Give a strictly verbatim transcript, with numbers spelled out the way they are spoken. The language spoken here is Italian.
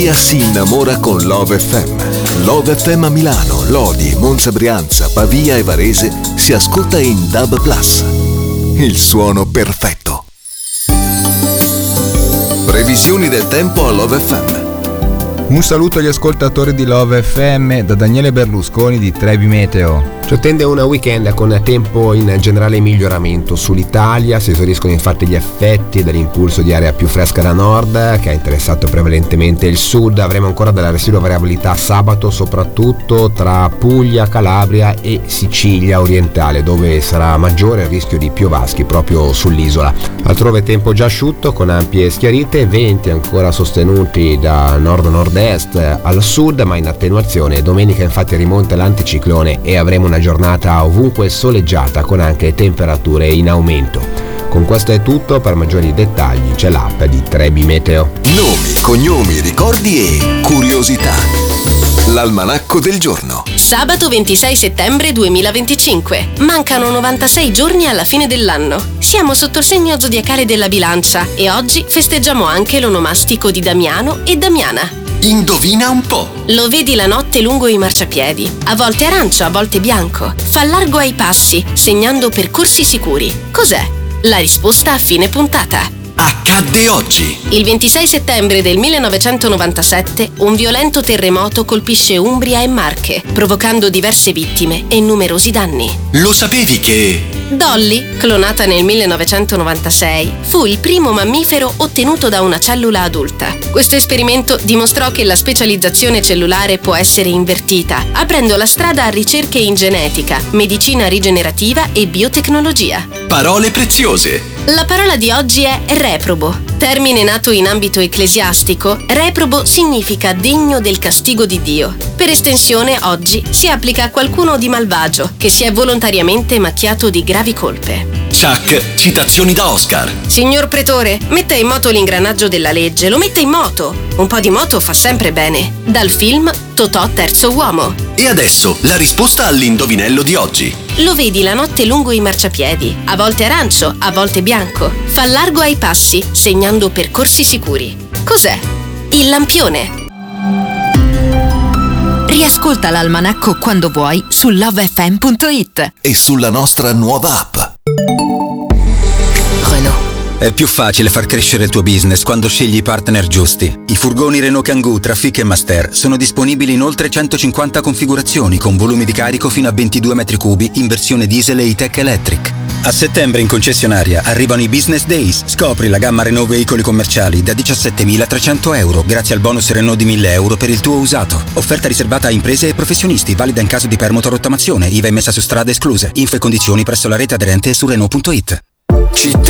Si innamora con Love F M. Love F M a Milano, Lodi, Monza Brianza, Pavia e Varese si ascolta in D A B plus. Il suono perfetto. Previsioni del tempo a Love F M. Un saluto agli ascoltatori di Love F M da Daniele Berlusconi di Trevi Meteo. Ci attende una weekend con tempo in generale miglioramento sull'Italia, si esauriscono infatti gli effetti dell'impulso di area più fresca da nord che ha interessato prevalentemente il sud. Avremo ancora della residua variabilità sabato, soprattutto tra Puglia, Calabria e Sicilia orientale, dove sarà maggiore il rischio di piovaschi proprio sull'isola. Altrove tempo già asciutto con ampie schiarite, venti ancora sostenuti da nord-nord-est al sud ma in attenuazione. Domenica infatti rimonta l'anticiclone e avremo una giornata ovunque soleggiata con anche temperature in aumento. Con questo è tutto, per maggiori dettagli c'è l'app di Trebi Meteo. Nomi, cognomi, ricordi e curiosità. L'almanacco del giorno. Sabato ventisei settembre duemilaventicinque. Mancano novantasei giorni alla fine dell'anno. Siamo sotto il segno zodiacale della Bilancia e oggi festeggiamo anche l'onomastico di Damiano e Damiana. Indovina un po'. Lo vedi la notte lungo i marciapiedi, a volte arancio, a volte bianco. Fa largo ai passi, segnando percorsi sicuri. Cos'è? La risposta a fine puntata. Accadde oggi. Il ventisei settembre del millenovecentonovantasette un violento terremoto colpisce Umbria e Marche, provocando diverse vittime e numerosi danni. Lo sapevi che... Dolly, clonata nel millenovecentonovantasei, fu il primo mammifero ottenuto da una cellula adulta. Questo esperimento dimostrò che la specializzazione cellulare può essere invertita, aprendo la strada a ricerche in genetica, medicina rigenerativa e biotecnologia. Parole preziose. La parola di oggi è reprobo. Termine nato in ambito ecclesiastico, reprobo significa degno del castigo di Dio. Per estensione, oggi si applica a qualcuno di malvagio che si è volontariamente macchiato di gravi colpe. Chuck, citazioni da Oscar. Signor Pretore, metta in moto l'ingranaggio della legge, lo metta in moto. Un po' di moto fa sempre bene. Dal film Totò terzo uomo. E adesso la risposta all'indovinello di oggi. Lo vedi la notte lungo i marciapiedi, a volte arancio, a volte bianco. Fa largo ai passi, segnando percorsi sicuri. Cos'è? Il lampione. Riascolta l'almanacco quando vuoi su love f m punto it e sulla nostra nuova app. Renault. È più facile far crescere il tuo business quando scegli i partner giusti. I furgoni Renault Kangoo, Trafic e Master sono disponibili in oltre centocinquanta configurazioni con volumi di carico fino a ventidue metri cubi in versione diesel e E-Tech Electric. A settembre in concessionaria arrivano i Business Days. Scopri la gamma Renault veicoli commerciali da diciassettemilatrecento euro grazie al bonus Renault di mille euro per il tuo usato. Offerta riservata a imprese e professionisti, valida in caso di permuta rottamazione, I V A emessa su strade escluse. Info e condizioni presso la rete aderente su Renault punto it. Città